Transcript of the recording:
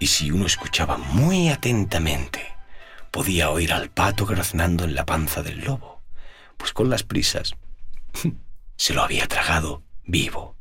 Y si uno escuchaba muy atentamente, podía oír al pato graznando en la panza del lobo, pues con las prisas se lo había tragado vivo.